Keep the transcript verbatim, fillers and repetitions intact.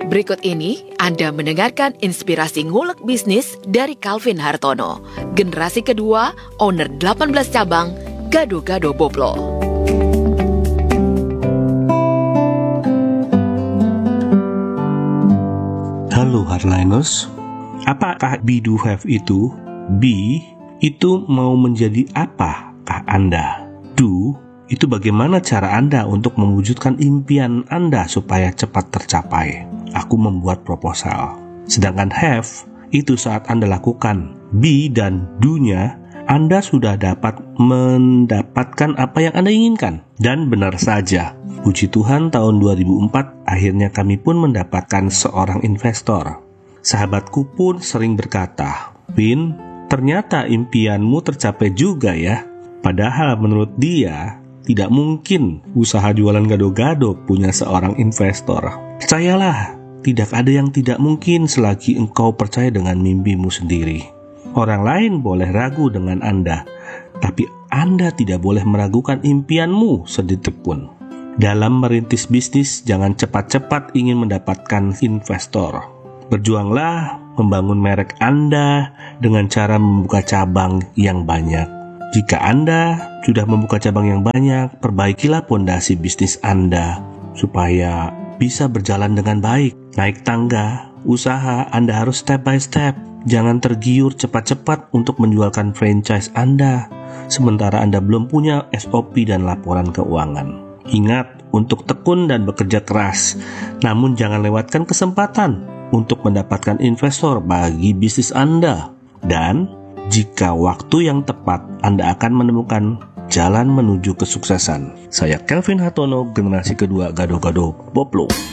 Berikut ini Anda mendengarkan inspirasi ngulek bisnis dari Calvin Hartono, generasi kedua, owner delapan belas cabang, Gado-Gado Boplo. Halo Hardliners, apakah be do have itu? Be itu mau menjadi apakah Anda? Do itu bagaimana cara Anda untuk mewujudkan impian Anda supaya cepat tercapai. Aku membuat proposal. Sedangkan have itu saat Anda lakukan. Be dan do-nya Anda sudah dapat mendapatkan apa yang Anda inginkan. Dan benar saja, puji Tuhan tahun dua ribu empat akhirnya kami pun mendapatkan seorang investor. Sahabatku pun sering berkata, Vin, ternyata impianmu tercapai juga ya. Padahal menurut dia, tidak mungkin usaha jualan gado-gado punya seorang investor. Percayalah, tidak ada yang tidak mungkin selagi engkau percaya dengan mimpimu sendiri. Orang lain boleh ragu dengan Anda, tapi Anda tidak boleh meragukan impianmu sedetik pun. Dalam merintis bisnis, jangan cepat-cepat ingin mendapatkan investor. Berjuanglah membangun merek Anda dengan cara membuka cabang yang banyak. Jika Anda sudah membuka cabang yang banyak, perbaikilah pondasi bisnis Anda supaya bisa berjalan dengan baik. Naik tangga, usaha Anda harus step by step. Jangan tergiur cepat-cepat untuk menjualkan franchise Anda, sementara Anda belum punya S O P dan laporan keuangan. Ingat untuk tekun dan bekerja keras, namun jangan lewatkan kesempatan untuk mendapatkan investor bagi bisnis Anda. Dan jika waktu yang tepat, Anda akan menemukan jalan menuju kesuksesan. Saya Calvin Hartono, generasi kedua Gado-Gado Boplo.